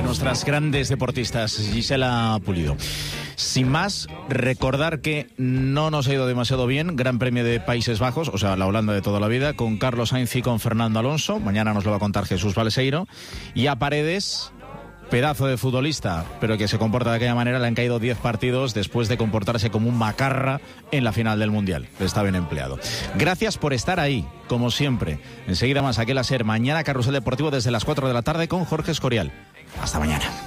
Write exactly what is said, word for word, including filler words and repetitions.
nuestras grandes deportistas, Gisela Pulido. Sin más, recordar que no nos ha ido demasiado bien. Gran Premio de Países Bajos, o sea, la Holanda de toda la vida, con Carlos Sainz y con Fernando Alonso. Mañana nos lo va a contar Jesús Balseiro. Y a Paredes, pedazo de futbolista, pero que se comporta de aquella manera, le han caído diez partidos después de comportarse como un macarra en la final del Mundial. Está bien empleado. Gracias por estar ahí, como siempre. Enseguida más, aquel a ser. Mañana Carrusel Deportivo desde las cuatro de la tarde con Jorge Escorial. Hasta mañana.